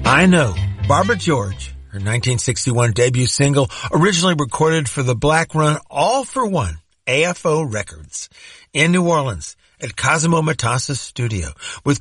I Know, Barbara George, her 1961 debut single, originally recorded for the Black Run All for One, AFO Records, in New Orleans at Cosimo Matassa's studio, with